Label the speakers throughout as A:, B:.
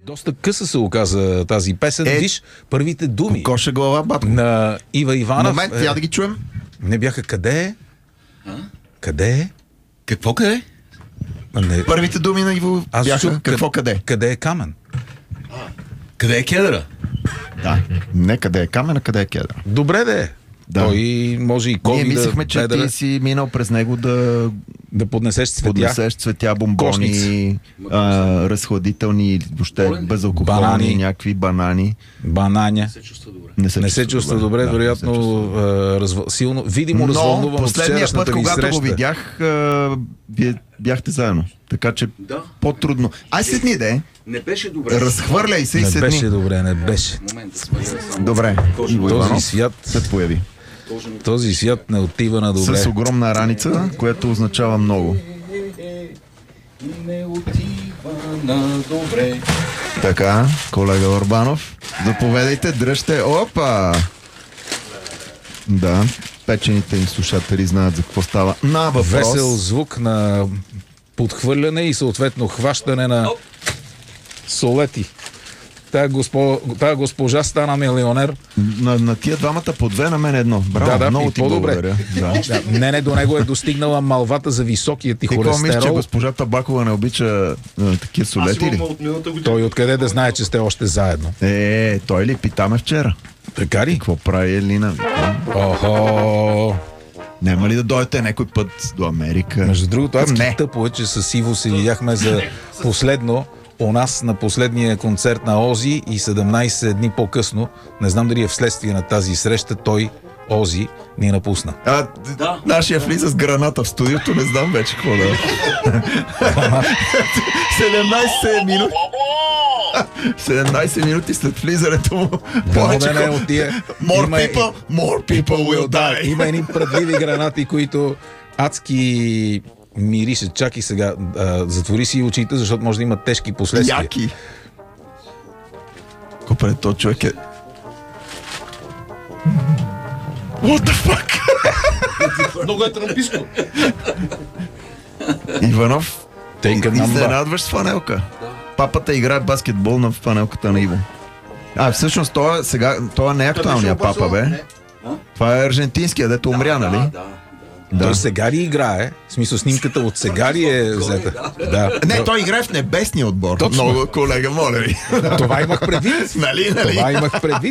A: Доста къса се оказа тази песен. Виж първите думи.
B: Коша глава, батко.
A: На Ива Иванов.
B: Момент, я да ги чуем.
A: Не бяха къде е? Къде е?
C: Какво къде?
A: Не.
B: Първите думи на Иво бяха какво къде?
A: Къде е Камен?
C: Къде е кедъра?
B: Да. Не къде е камен, а къде е кедър.
A: Добре да е.
B: Да.
A: Той може и
B: Ние
A: кови
B: мислехме, че
A: педера,
B: ти си минал през него да
A: поднесеш цветя.
B: поднесеш цветя, бомбони, разхладителни, въобще безалкохолни,
A: банани.
B: някакви банани.
A: Бананя. Не се чувства добре,
B: Да,
A: вероятно силно, видимо развълнуван от
B: последния път,
A: вчерашната ви
B: когато
A: среща.
B: го видях, вие бяхте заедно. Така че по-трудно. Ай, седни, де.
C: Не беше добре.
B: Разхвърляй се и
A: Не
B: седни.
A: беше добре, не беше.
B: Добре. Иво Иванов
A: Този свят,
B: се появи.
A: този свят не отива на добре.
B: С огромна раница, което означава много.
C: Не отива на добре.
B: Така, колега Орбанов, заповедайте, дръжте. Опа! Да, печените ни слушатели знаят за какво става. На въпрос.
A: Весел звук на подхвърляне и съответно хващане на солети. Тая госпожа стана милионер.
B: На тия двамата по две, на мен едно. Браво,
A: Да,
B: много
A: и
B: ти
A: по-добре.
B: благодаря. Да.
A: Не, до него е достигнала малвата за високия ти
B: Ти какво мислиш, че
A: холестерол.
B: госпожа Табакова не обича такива солети ли?
A: Той откъде да знае, че сте още заедно?
B: Той ли? Питаме вчера.
A: Така ли?
B: Какво прави Елина?
A: Охо!
B: Няма ли да дойдете някой път до Америка?
A: Между другото, адски
B: Не.
A: тъпо е, че с Иво се видяхме за последно у нас на последния концерт на Ози и 17 дни по-късно, не знам дали е вследствие на тази среща, той, Ози, ни напусна.
B: Нашия влиза с граната в студиото, не знам вече какво да е. 17 минути. 17 минути след влизането му.
A: Да не от тия.
B: More people will die.
A: Има едни предливи гранати, които адски мирише. Чакай сега, затвори си очите, защото може да има тежки последствия.
B: Яки. Копре, то човек е... What the fuck?
C: Много е трамписко.
B: Иванов,
A: Take a number.
B: изненадваш с фанелка. Папата играе баскетбол на фанелката на Иво. Всъщност, това не е актуалният папа, бе. Това е аржентинския, дето умря, нали?
A: Той сега ли играе? В смисъл, снимката от сега ли е взета? Да.
B: Не, той играе в небесния отбор.
A: Точно.
B: Много, колега, моля ви.
A: Това имах предвид.
B: Нали?
A: Това имах предвид.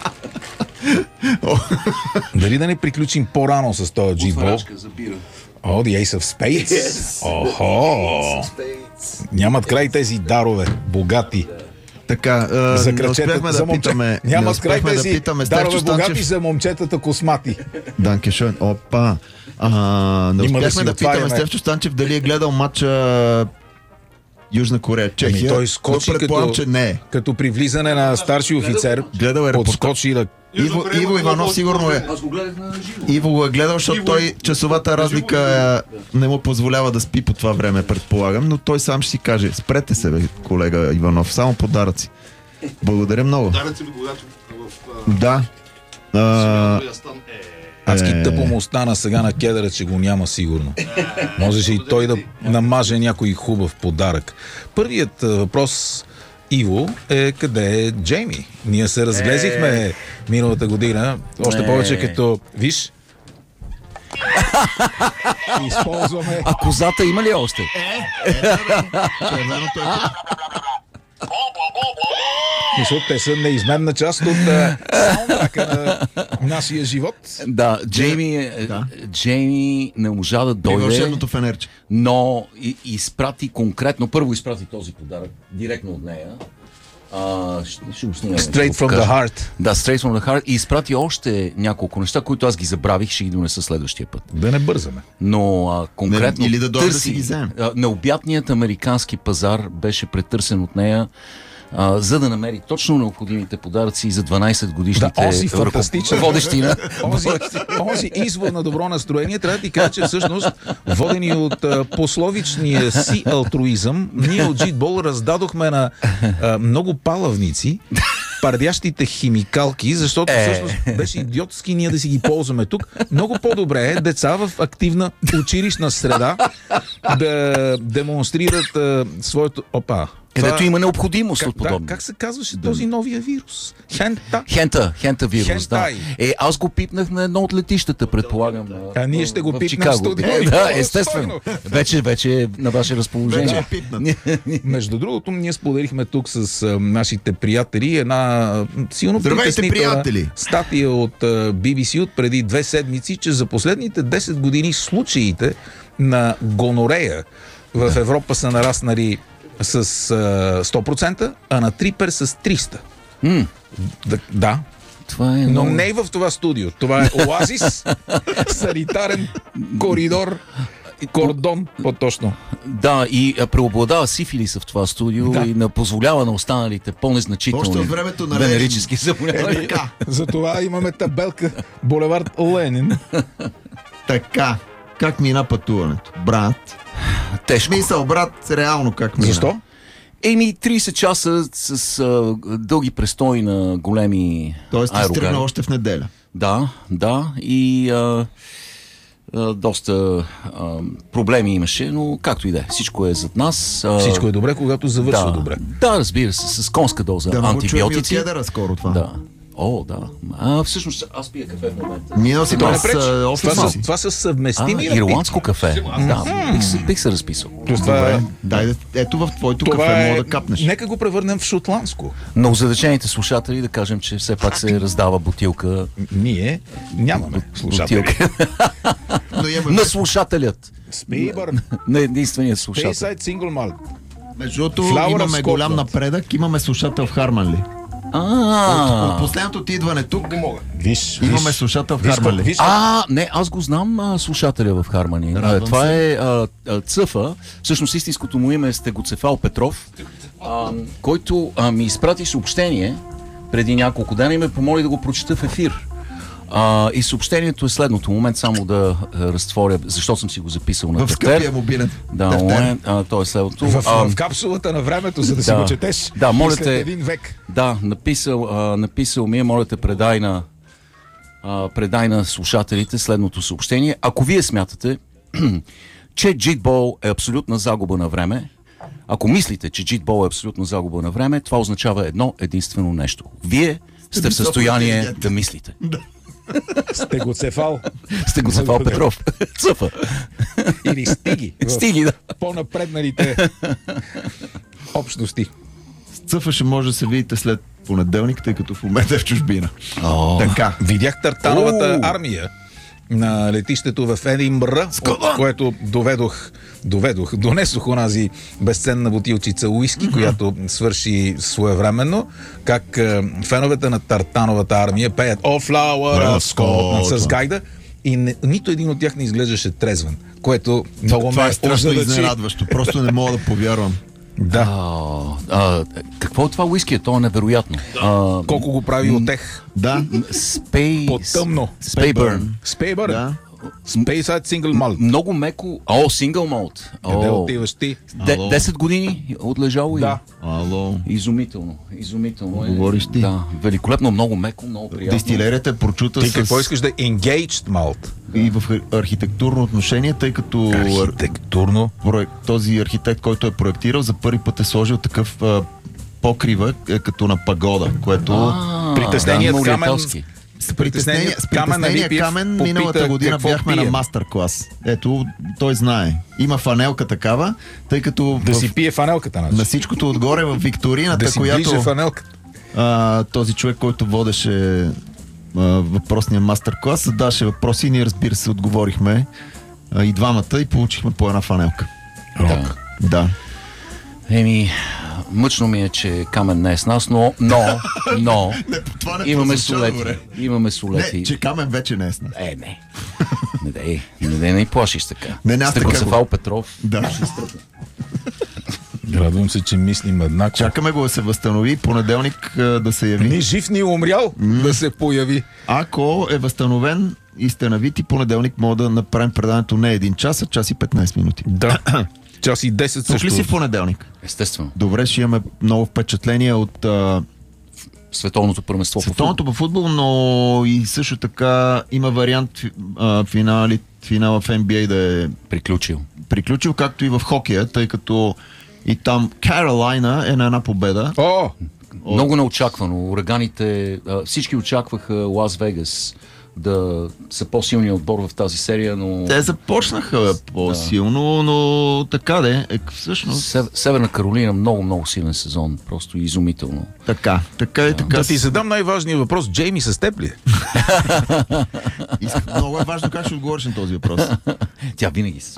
A: Дали да не приключим по-рано с този джитбол? The Ace of Spades. Охо! Нямат край тези дарове, богати.
B: Така,
A: За
B: не
A: крачетата,
B: успяхме
A: за
B: да питаме.
A: Нямат край тези
B: питаме
A: дарове,
B: Стефчо
A: богати
B: Станчев.
A: за момчетата космати.
B: Данкешон. Опа. Не
A: Има да
B: успяхме
A: си
B: да питаме
A: отваряме.
B: Стефчо Станчев дали е гледал матча Южна Корея, Чехия.
A: Той скочи
B: предполагам, че не е.
A: като при влизане на старши офицер.
B: Гледал е репортаж.
A: Подскочи да...
B: Иво Иванов сигурно е.
C: Аз го гледах на живо.
B: Иво го е гледал, защото той часовата разлика не му позволява да спи по това време, предполагам, но той сам ще си каже: спрете се, бе, колега Иванов, само подаръци. Благодаря много.
D: Даръци ми когато
B: Да.
A: Адски тъпо му остана сега на кедъра, че го няма сигурно. Можеше и той да намаже някой хубав подарък. Първият въпрос, Иво, е къде е Джейми? Ние се разглезихме миналата година, още повече като, виж, използваме...
C: А козата има ли още?
A: Мисля, те са неизменна част от саундтрака на нашия живот.
C: Да, Джейми не можа да
B: И
C: дойде,
B: вълшебното фенерче.
C: но изпрати конкретно, първо изпрати този подарък директно от нея. Ще го снимаме.
A: Straight
C: ще го
A: from the
C: покажа.
A: heart.
C: Да, Straight from the heart. И изпрати още няколко неща, които аз ги забравих, ще ги донеса следващия път.
A: Да не бързаме.
C: Но конкретно
B: Или да дойде да
C: търси,
B: си ги вземем.
C: необятният американски пазар беше претърсен от нея, за да намери точно необходимите подаръци за 12 годишните
A: Да, Ози фантастичен.
C: водещи на...
A: Онзи извор на добро настроение, трябва да ти кажа, че всъщност, водени от пословичния си алтруизъм, ние от Джитбол раздадохме на много палавници пардящите химикалки, защото всъщност беше идиотски ние да си ги ползваме тук. Много по-добре е деца в активна училищна среда да демонстрират своето... Опа!
C: където има необходимост от подобно.
A: Как се казваше този новия вирус?
C: Хента вирус, да. Аз го пипнах на едно от летищата, предполагам.
A: А ние ще го пипнем в студио.
C: Да, естествено. Вече е на ваше разположение.
A: Между другото, ние споделихме тук с нашите приятели една силно притеснителна статия от BBC от преди 2 седмици, че за последните 10 години случаите на гонорея в Европа са нараснали с 100%, а на трипер с 300%. Да.
C: Това е
A: но не и в това студио. Това е оазис, санитарен коридор, кордон, по-точно.
C: Да, и преобладава сифилиса в това студио и позволява на останалите по-незначителни венерически заболявания.
A: Затова имаме табелка булевард Ленин.
B: Така. Как мина пътуването? Брат.
C: Тежко.
B: Мисъл, брат, реално как мина?
A: Защо?
C: 30 часа с дълги престои на големи аерогари.
B: Тоест ти стръгна още в неделя.
C: Да. И доста проблеми имаше, но както и да е. Всичко е зад нас.
A: Всичко е добре, когато завършва добре.
C: Да, разбира се, с конска доза антибиотици.
B: Да, от скоро това.
C: Да. Всъщност аз пия кафе в момента.
B: Ние носим
A: това са съвместими.
C: Ирландско кафе. Да, бих се разписал.
B: Добре. Ето в твоето кафе мога да капнеш.
A: Нека го превърнем в шотландско.
C: Но озадачените слушатели да кажем, че все пак се раздава бутилка.
A: Ние нямаме слушатели.
C: На слушателят.
A: Спейбър.
C: На единствения слушател.
A: Тейсайд сингл малт.
B: Между другото имаме голям напредък. Имаме слушател в Харманли. От последното ти идване тук имаме слушател в Харманли.
C: Не, аз го знам слушателя в Хармани. Това е Цъфа. Всъщност истинското му име е Стегоцефал Петров, който ми изпрати съобщение преди няколко дена и ме помоли да го прочета в ефир. И съобщението е следното. Момент само да разтворя, защото съм си го записал на тефтер.
B: В скъпия мобилен.
C: Да, момент, то е следното.
A: В капсулата на времето, за да си го четеш.
C: Да, моля те.
A: Един век.
C: Да, написал ми, моля те, предай на слушателите следното съобщение. Ако вие смятате, че джитбол е абсолютна загуба на време, ако мислите, че джитбол е абсолютна загуба на време, това означава едно единствено нещо. Вие сте в състояние да мислите.
A: Стегоцефал
C: Петров. Цъфа.
A: Или Стиги.
C: Да.
A: По-напредналите общности.
B: Цъфа ще може да се видите след понеделник, тъй като в момента е в чужбина.
A: Така. Видях Тартановата армия на летището в Единбър, от което донесох онази безценна бутилчица уиски, която свърши своевременно, как феновете на Тартановата армия пеят "О, Flower of Scotland" с гайда и нито един от тях не изглеждаше трезвен, което много ме
B: страшно изненадващо. Просто не мога да повярвам.
C: Да. Какво е това уиски? То е невероятно.
A: Колко го прави от тех?
B: Да.
A: По-тъмно.
C: Спейбърн.
A: Да. Спейсайд сингъл малт.
C: Много меко. Сингъл малт.
A: Къде отиваш ти?
C: 10 години отлежало.
A: Да.
C: Изумително.
B: Говориш ти.
C: Да. Великолепно, много меко, много приятно.
B: Дестилерията е прочута
A: ти какво искаш да engaged малт?
B: И в архитектурно отношение, тъй като този архитект, който е проектирал, за първи път е сложил такъв покрива като на пагода, което
A: притесненият камен.
B: С притеснение камен миналата година бяхме на мастер-клас. Ето, той знае. Има фанелка такава, тъй като
A: да си пие фанелката.
B: На всичкото отгоре в викторината, която този човек, който водеше въпросния мастер-клас, задаше въпроси и ние, разбира се, отговорихме и двамата и получихме по една фанелка. Да.
C: Мъчно ми е, че Камен не е с нас, но имаме солети.
B: Не, че Камен вече не е с нас.
C: Не плашиш така. Стегоцефал Петров.
B: Да.
A: Радвам се, че мислим еднакво.
B: Чакаме го да се възстанови, понеделник да се яви.
A: Ни жив, ни умрял да се появи.
B: Ако е възстановен и сте навити, понеделник мога да направим предаването не 1 час, а час и 15 минути.
A: Да. Час и 10 също.
B: Тук ли си в понеделник?
C: Естествено.
B: Добре, ще имаме много впечатления от
C: световното първенство
B: по футбол, но и също така има вариант финала в NBA да е
C: приключил,
B: както и в хокея, тъй като И там Каролайна е на една победа.
C: Много неочаквано. Ураганите, всички очакваха Лас Вегас да са по-силният отбор в тази серия, но...
B: Те започнаха по-силно, но така де, всъщност...
C: Северна Каролина много силен сезон, просто изумително.
B: Така.
A: Да ти задам най-важния въпрос, Джейми с теб ли?
B: Много е важно как ще отговориш на този въпрос.
C: Тя винаги си.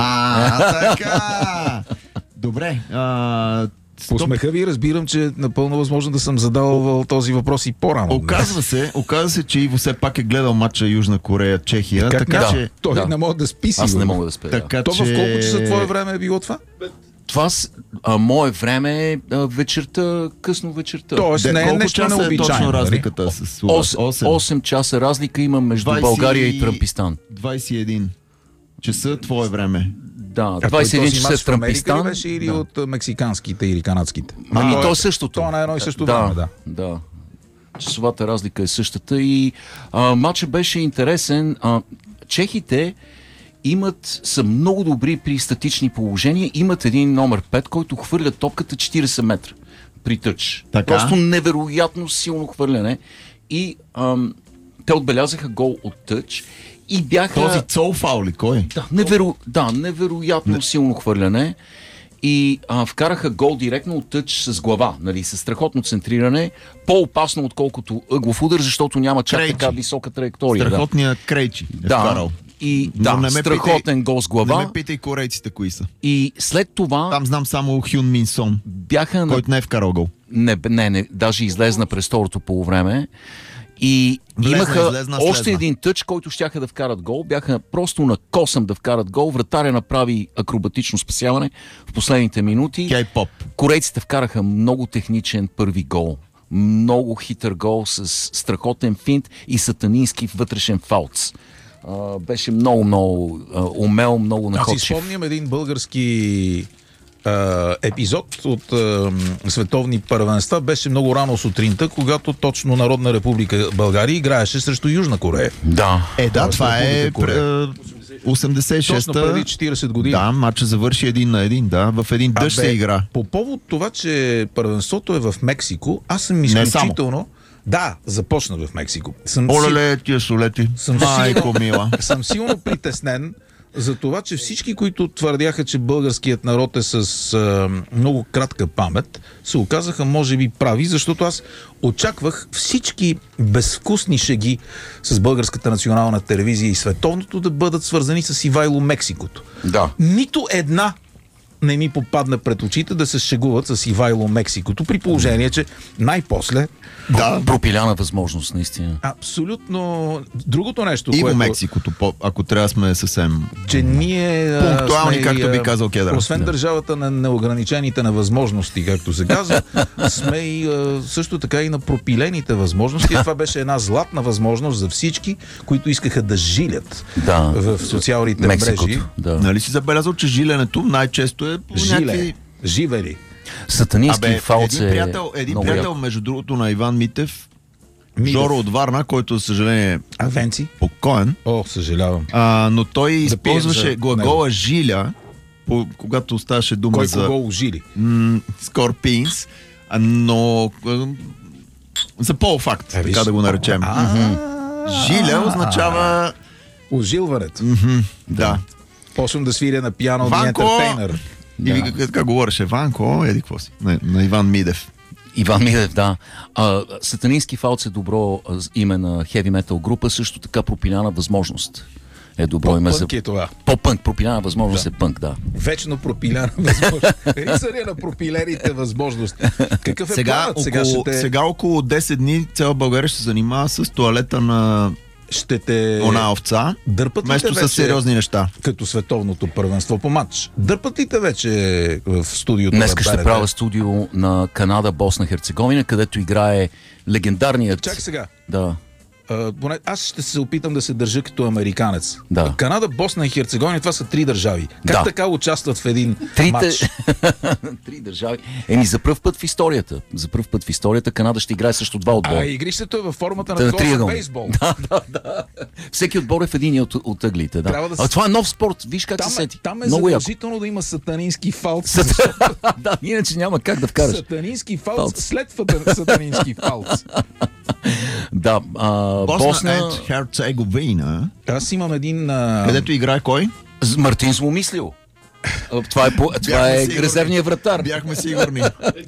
B: Така! Добре,
A: по смеха ви разбирам, че е напълно възможно да съм задал този въпрос и по-рано.
B: Оказва се, че Иво все пак е гледал матча Южна Корея-Чехия. Така че...
A: Той не мога да спи.
C: Аз не мога да спя.
A: То в колко часа твое време е било това?
C: Това мое време е вечерта, късно вечерта.
A: Тоест не е нещо необичайно.
B: Точно разликата с
C: 8 часа разлика има между България и Трампистан.
B: 21 часа твое време.
C: Да, 21 часа в Трампистан.
A: Америка беше или от мексиканските или канадските?
C: То е същото.
A: То на едно и също време,
C: да. Часовата разлика е същата и матчът беше интересен. Чехите са много добри при статични положения. Имат един номер 5, който хвърля топката 40 метра при тъч. Просто невероятно силно хвърляне. И те отбелязаха гол от тъч. И бяха...
B: Този Цолфау ли? Кой?
C: Невероятно силно хвърляне. И вкараха гол директно от тъч с глава, нали, с страхотно центриране. По-опасно, отколкото ъглов удар, защото няма чак така висока траектория.
B: Страхотния Крейчи е вкарал.
C: И страхотен гол с глава.
B: Не ме питай корейците кои са.
C: И след това...
B: Там знам само Хюн Мин Сон, който не е вкарал гол.
C: Не, даже излезна през второто полувреме. И имаха още един тъч, който щяха да вкарат гол. Бяха просто на косъм да вкарат гол. Вратаря направи акробатично спасяване в последните минути.
B: Кей-поп.
C: Корейците вкараха много техничен първи гол. Много хитър гол с страхотен финт и сатанински вътрешен фалц. Беше много умел, много находчив.
A: Аз си спомням един български епизод от световни първенства. Беше много рано сутринта, когато точно Народна република България играеше срещу Южна Корея.
B: Това е 86-та.
A: Точно преди 40 години.
B: Да, матчът завърши 1-1, в един дъжд се игра.
A: По повод това, че първенството е в Мексико, аз съм изключително... Да, започна в Мексико.
B: Оле, тия солети. Майко мила.
A: Съм силно притеснен за това, че всички, които твърдяха, че българският народ е с много кратка памет, се оказаха може би прави, защото аз очаквах всички безвкусни шеги с Българската национална телевизия и световното да бъдат свързани с Ивайло Мексикото.
C: Да.
A: Нито една не ми попадна пред очите да се шегуват с Ивайло Мексикото, при положение, че най-после
C: пропиляна възможност, наистина.
A: Абсолютно. Другото нещо,
B: което... Мексикото, ако трябва сме съвсем...
A: Че ние...
B: пунктуални, както би казал Кедър.
A: Освен държавата на неограничените на възможности, както се казва, сме и също така и на пропилените възможности. Това беше една златна възможност за всички, които искаха да жилят в социалните мрежи.
B: Нали си забелязал, че жиленето най-често е по някакви...
A: Живели.
C: Сатанински фалц
B: един приятел, между другото, на Иван Митев, Жоро от Варна, който, за съжаление,
A: Венци?
B: Покоен.
A: Съжалявам.
B: Но той използваше глагола жиля, когато ставаше дума
A: Кой
B: за...
A: Кой глагол жили?
B: Скорпинс, но за полуфакт, така да го наречем. Жиля означава...
A: Ожилването.
B: Да.
A: Почвам да свиря на пиано The Entertainer.
B: И ви как говореше Ванко, еди какво си, на Иван Мидев.
C: Иван Мидев, да. Сатанински фалц е добро име на хеви метал група, също така пропиляна възможност е добро име за...
A: е това.
C: По-пънк, пропиляна възможност е пънк, да.
A: Вечно пропиляна възможност. Рицаря на пропилените възможности. Какъв е планът?
B: Сега около 10 дни цяла България ще се занимава с тоалета на она овца, вместо с сериозни неща.
A: Като световното първенство по матч. Дърпат ли те вече в студиото?
C: Днеска ще правя студио на Канада, Босна, Херцеговина, където играе легендарният...
A: Чак сега.
C: Да.
A: Аз ще се опитам да се държа като американец.
C: Да.
A: Канада, Босна и Херцеговина, това са 3 държави. Как така участват в един матч?
C: 3 държави. За пръв път в историята. За пръв път в историята Канада ще играе срещу 2 отбора.
A: Игрището е във формата на такова за бейсбол.
C: Да. Всеки отбор е в един от ъглите. Да. Това е нов спорт. Виж как се сети.
A: Там е задължително да има сатанински фалц.
C: Да, иначе няма как да вкараш.
A: Сатанински фалц след сатанински фалц.
C: Да,
B: Босна и Херцеговина.
A: Аз имам един...
B: Където играе кой?
C: Мартин Зломислил. Това е резервният вратар.
B: Бяхме сигурни.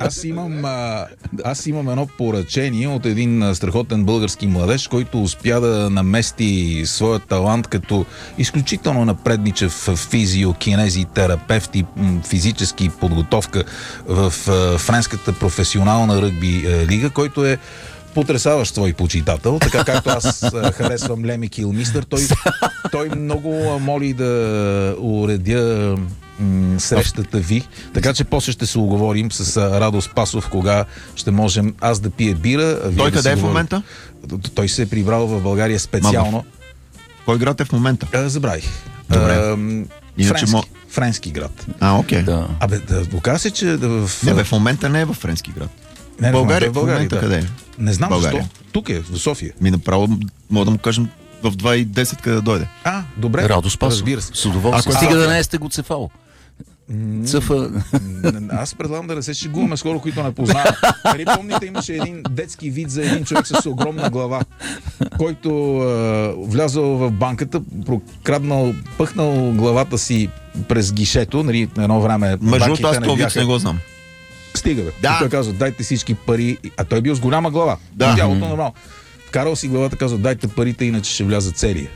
A: Аз имам едно поръчение от един страхотен български младеж, който успя да намести своя талант като изключително напредничев физиокинезитерапевт и физически подготовка в френската професионална ръгби лига, който е потресаващ свой почитател, така както аз харесвам Леми Килмистър. Той много моли да уредя срещата ви, така че после ще се уговорим с Радо Спасов, кога ще можем аз да пия бира.
B: Той къде е в момента?
A: Той се е прибрал в България специално.
B: Кой град е в момента?
A: Забравих. Френски град.
B: Окей.
A: Да. Оказа се, че
B: в момента не е в френски град.
A: Не,
B: България къде е?
A: Не знам защо. Тук е, в София.
B: Направо мога да му кажем в 2:10 къде дойде.
A: Добре.
C: Радо Спасов.
A: Разбира се.
C: С удоволствие. Стига да не сте го цефал. Цъфа.
A: Аз предлагам да не се шегуваме с хора, които не познавам. Нали помните, имаше един детски вид за един човек с огромна глава, който влязъл в банката, пъхнал главата си през гишето, нали, едно време.
B: Между аз този вид не го знам.
A: Стига, бе. Да. Той казва, дайте всички пари. А той бил с голяма глава.
B: Да.
A: Тялото нормално. Вкарал си главата, казва, дайте парите, иначе ще вляза целия.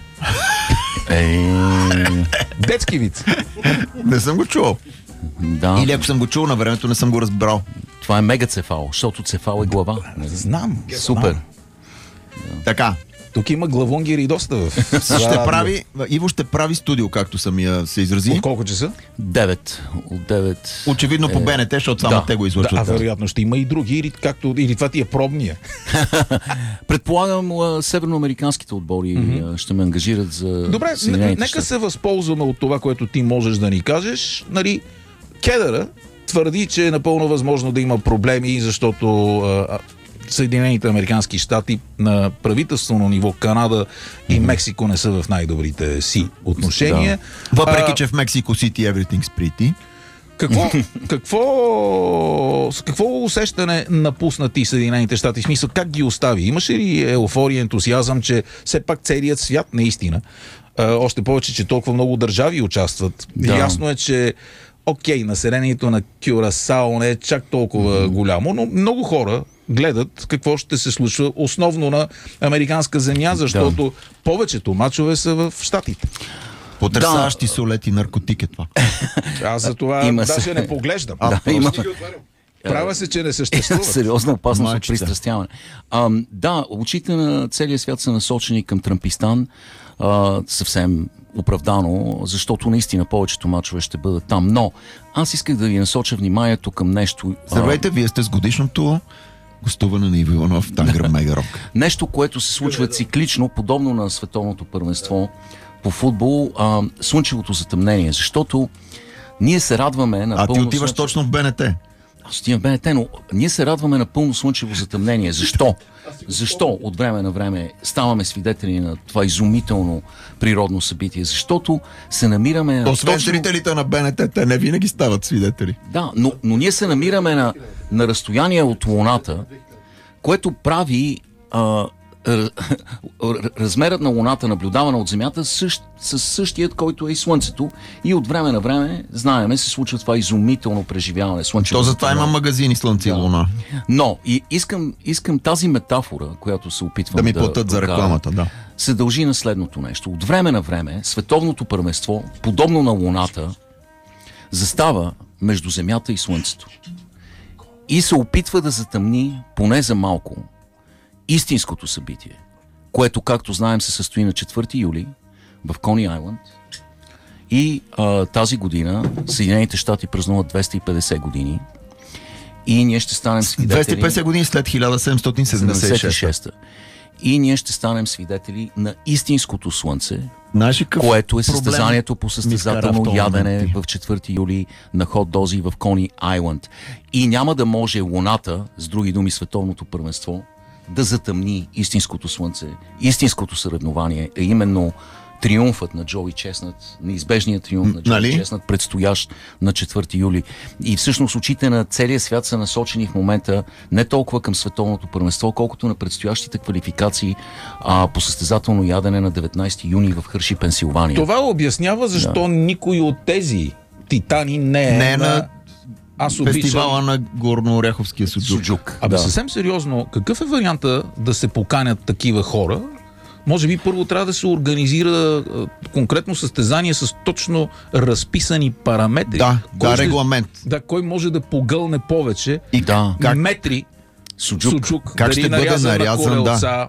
A: Детски вид.
B: Не съм го чувал.
C: Да.
B: Или ако съм го чувал на времето, не съм го разбрал.
C: Това е мегацефал, защото цефал е глава.
A: Знам.
C: Супер.
B: Така.
A: Тук има главонгери доста
B: Иво ще прави студио, както самия се изрази.
A: От колко часа?
C: 9. От 9.
B: Очевидно по БНТ, защото само те го излъчват.
A: Вероятно ще има и други, или това ти е пробния.
C: Предполагам, северноамериканските отбори ще ме ангажират за...
A: Добре, нека се възползваме от това, което ти можеш да ни кажеш. Нали, Кедъра твърди, че е напълно възможно да има проблеми, защото Съединените американски щати на правителствено ниво, Канада и Мексико не са в най-добрите си отношения.
B: Да. Въпреки, че в Мексико Сити everything's pretty.
A: Какво усещане напуснати Съединените щати? В смисъл, как ги остави? Имаше ли еуфория, ентусиазъм, че все пак целият свят наистина, още повече, че толкова много държави участват. Да. Ясно е, че населението на Кюрасао не е чак толкова голямо, но много хора гледат какво ще се случва основно на американска земя, защото повечето мачове са в Щатите.
B: Потресаващи солети наркотик е това.
A: Аз за това даже не поглеждам. Правя се, че не съществува.
C: Сериозна опасност от пристрастяване. Очите на целия свят са насочени към Трампистан. Съвсем оправдано, защото наистина повечето мачове ще бъдат там. Но аз исках да ви насоча вниманието към нещо.
B: Здравейте, вие сте с годишното гостуване на Иво Иванов в Тангър Мегарок.
C: Нещо, което се случва циклично, подобно на световното първенство по футбол, слънчевото затъмнение, защото ние се радваме на пълно...
B: ти отиваш точно в БНТ.
C: Аз отивам в БНТ, но ние се радваме на пълно слънчево затъмнение. Защо? Защо от време на време ставаме свидетели на това изумително природно събитие? Защото се намираме...
B: Освен зрителите на БНТ, те не винаги стават свидетели.
C: Да, но ние се намираме на разстояние от Луната, което прави размерът на Луната, наблюдавана от Земята, същият, който е и Слънцето. И от време на време, знаеме, се случва това изумително преживяване.
B: То затова има магазини Слънце и Луна.
C: Но и искам тази метафора, която се опитвам
B: да ми платят за рекламата,
C: се дължи на следното нещо. От време на време световното първенство, подобно на Луната, застава между Земята и Слънцето. И се опитва да затъмни, поне за малко, истинското събитие, което, както знаем, се състои на 4 юли в Кони Айланд. И тази година Съединените щати празнуват 250 години. И ние ще станем свидетели...
B: 250 години след 1776.
C: и ние ще станем свидетели на истинското слънце,
B: Знаеш ли
C: което е състезанието по състезателно ядене в 4 юли на хот-дози в Кони Айланд. И няма да може Луната, с други думи световното първенство, да затъмни истинското слънце, истинското съревнование, е именно триумфът на Джоуи Честнат, неизбежният триумф на Джоуи Честнат, предстоящ на 4 юли. И всъщност очите на целия свят са насочени в момента не толкова към световното първенство, колкото на предстоящите квалификации по състезателно ядене на 19 юни в Хърши, Пенсилвания.
A: Това обяснява защо никой от тези титани не е на
B: фестивала на Горнооряховския суджук.
A: Съвсем сериозно, какъв е варианта да се поканят такива хора? Може би първо трябва да се организира конкретно състезание с точно разписани параметри.
B: Регламент.
A: Кой може да погълне повече метри суджук.
B: Как ще бъде нарязан?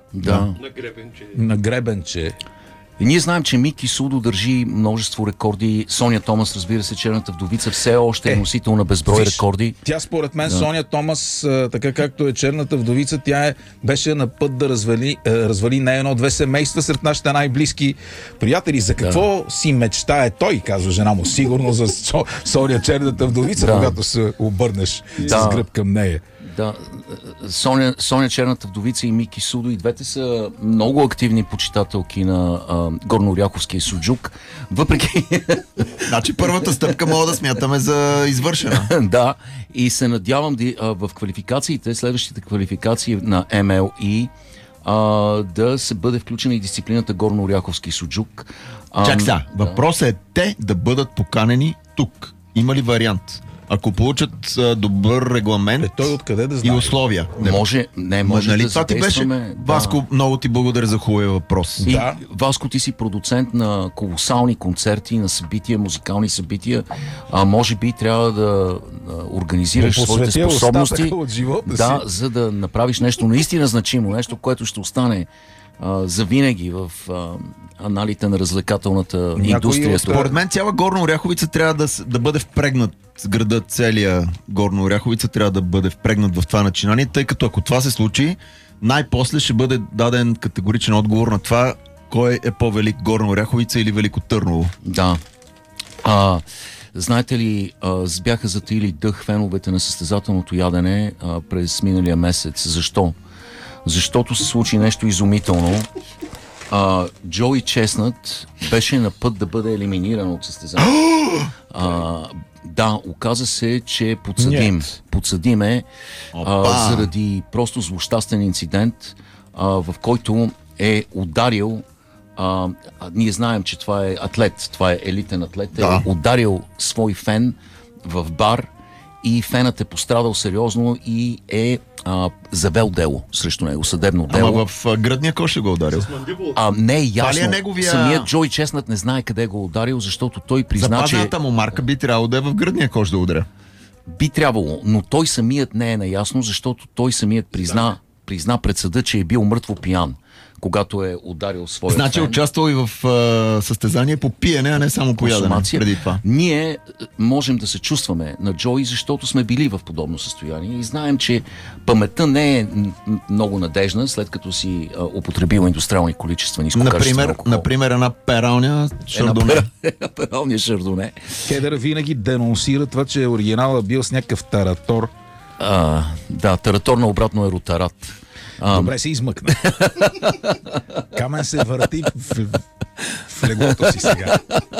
A: На гребенче.
C: И ние знаем, че Мики Судо държи множество рекорди. Соня Томас, разбира се, черната вдовица, все още е носител на безброй рекорди.
A: Тя според мен, Соня Томас, така както е черната вдовица, тя беше на път да развали не едно-две семейства сред нашите най-близки приятели. За какво си мечтае той, казва жена му, сигурно за Соня черната вдовица, когато се обърнеш с гръб към нея.
C: Да, Соня черната вдовица и Мики Судо, и двете са много активни почитателки на Горнооряховския суджук. Въпреки...
B: Значи първата стъпка мога да смятаме за извършена.
C: Да, и се надявам в квалификациите, следващите квалификации на MLE, да се бъде включена и дисциплината Горнооряховски суджук.
B: Въпросът е те да бъдат поканени тук. Има ли вариант? Ако получат добър регламент
A: той откъде да знае?
B: И условия.
C: Може
B: нали
C: да
B: задействаме. Васко, много ти благодаря за хубавия въпрос.
C: И, Васко, ти си продуцент на колосални концерти, на събития, музикални събития. Може би трябва да организираш своите способности, за да направиш нещо наистина значимо, нещо, което ще остане завинаги в аналите на развлекателната индустрия.
B: Според мен цяла Горна Оряховица трябва да бъде впрегнат с града, целия Горна Оряховица трябва да бъде впрегнат в това начинание, тъй като ако това се случи, най-после ще бъде даден категоричен отговор на това, кой е по-велик, Горна Оряховица или Велико Търново.
C: Да. Знаете ли, бяха затаили дъх феновете на състезателното ядене през миналия месец. Защо? Защото се случи нещо изумително. Джоуи Честнат беше на път да бъде елиминиран от състезанието. Оказа се, че е подсъдим е заради просто злощастен инцидент, в който е ударил ние знаем, че това е атлет, това е елитен атлет, е ударил свой фен в бар и фенът е пострадал сериозно и е завел дело срещу него, съдебно дело.
B: Ама в гръдния кош го ударил?
C: Не е ясно. Самият Джоуи Честнат не знае къде го ударил, защото той призна, че...
B: Запазната му марка би трябвало да е в гръдния кош да ударя.
C: Би трябвало, но той самият не е наясно, защото той самият призна пред съда, че е бил мъртво пиян, когато е ударил своя
B: Значи
C: фен.
B: Участвал и в състезание по пиене, а не само по ядене преди това.
C: Ние можем да се чувстваме на Джоуи, защото сме били в подобно състояние и знаем, че паметта не е много надежна, след като си употребил индустриални количества нискокачествен алкохол.
B: Например, една пералня шардоне.
C: Пералня шардоне.
A: Хедър винаги денонсира това, че оригиналът бил с някакъв таратор.
C: Таратор на обратно е ротарат.
A: Добре се измъкна. Камен се върти в леглото си сега.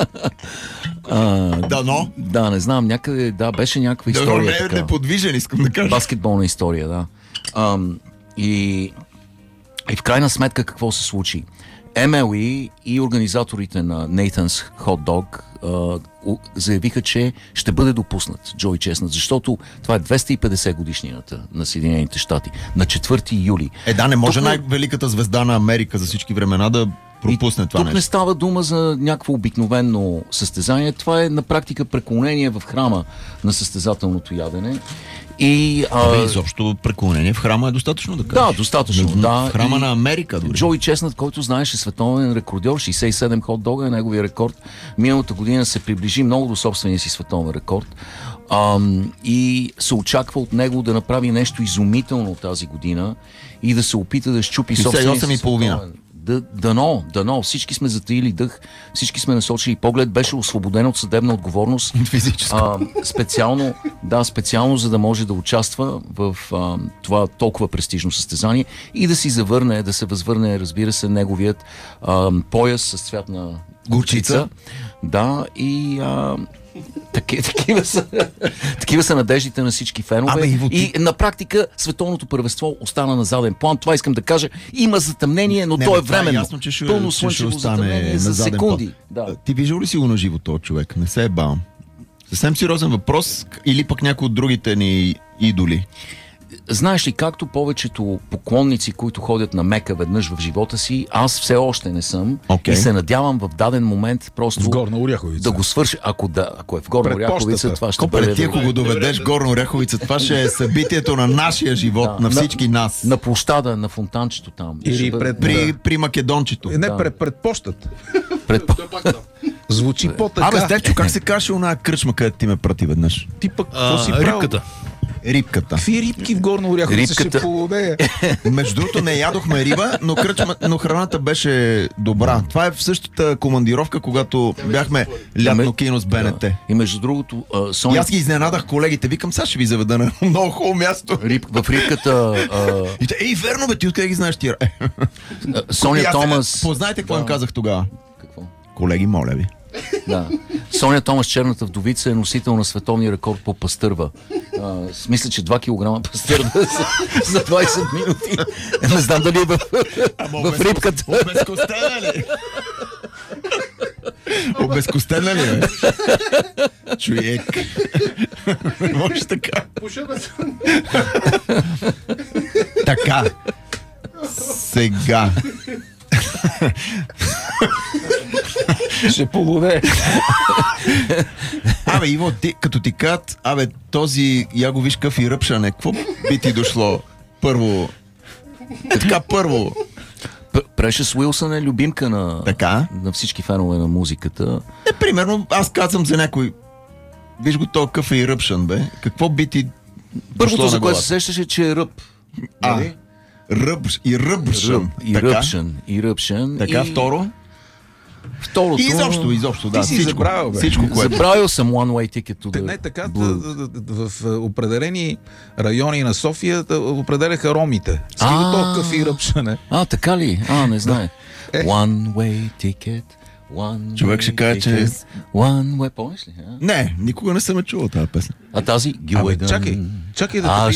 C: Не знам, някъде, беше някаква история.
B: Неподвижен, искам да кажа.
C: Баскетболна история, да. И в крайна сметка какво се случи? MLE и организаторите на Nathan's Hot Dog заявиха, че ще бъде допуснат Джоуи Честнат, защото това е 250 годишнината на Съединените щати, на 4 юли.
B: Не може най-великата звезда на Америка за всички времена да пропусне това нещо.
C: Тук не става дума за някакво обикновено състезание, това е на практика преклонение в храма на състезателното ядене.
B: Изобщо преклонение в храма е достатъчно да кажеш.
C: Достатъчно,
B: В храма на Америка дори.
C: Джоуи Честнат, който знаеш, е световен рекордьор, 67 хот-дога е неговия рекорд. Миналата година се приближи много до собствения си световен рекорд. И се очаква от него да направи нещо изумително тази година и да се опита да щупи собствения си световен. Дано. Всички сме затаили дъх, всички сме насочили поглед. Беше освободен от съдебна отговорност. Специално за да може да участва в това толкова престижно състезание и да се възвърне, разбира се, неговият пояс с цвят на горчица. Да, и такива са надеждите на всички фенове. И на практика световното първенство остана на заден план. Това искам да кажа. Има затъмнение, но то е временно.
B: Ясно, че
C: пълно слънчево затъмнение за секунди.
B: Да. Ти виждал ли си го на живо този човек? Не се е бавам. Съвсем сериозен въпрос, или пък някой от другите ни идоли?
C: Знаеш ли, както повечето поклонници, които ходят на Мека веднъж в живота си, аз все още не съм и се надявам в даден момент просто
A: в Горна Оряховица
C: да го свърши. Ако е в Горна Оряховица, това ще бъде...
B: Ти, ако го доведеш в Горна Оряховица, това ще е събитието на нашия живот, на всички нас.
C: На площада, на фонтанчето там.
A: Или
B: при Македончето.
A: Пред пощата. Звучи по-така.
B: Стефчо, как се каже оная кръчма, където ти ме прати веднъж?
A: Ти пък, какво си правил?
B: Рибката.
A: Какви рибки в Горна Оряховица ще полудея?
B: Между другото не ядохме риба, но храната беше добра. Това е в същата командировка, когато бяхме лятно кино с БНТ.
C: И между другото...
B: И аз ги изненадах колегите. Викам, сега ще ви заведа на много хубаво място.
C: В рибката...
B: верно бе, ти откъде ги знаеш тия?
C: Соня Томас...
B: Познайте какво им казах тогава. Колеги, моля ви.
C: Да. Соня Томас, черната вдовица, е носител на световния рекорд по пастърва. Мисля, че 2 кг пастърва за 20 минути. Не знам дали е в рибката.
B: Обезкостена ли? Обезкостена ли, бе? Човек. Може така. Така. Сега.
A: Ще полуде.
B: Иво, като ти кажат, този яго виж къв и ръпшане, какво би ти дошло първо? Първо.
C: Прешъс Уилсън е любимка на всички фенове на музиката.
B: Примерно, аз казвам за някой, виж го то къв и ръпшан, бе. Какво би ти
C: първото, за което се сещаше, че е ръб.
B: И ръпшан. Така, второ?
C: Второто...
B: Изобщо, да.
A: Ти си забравил, бе.
B: Всичко, което...
C: Забравил съм One Way Ticket to the
A: Не, така, в определени райони на София определяха ромите. Стига то кафи ръпшане.
C: Така ли? Не знае. One Way Ticket.
B: Човек ще каже, че...
C: One Way, помниш ли?
B: Не, никога не съм чувал тази песен.
C: А тази?
A: Чакай да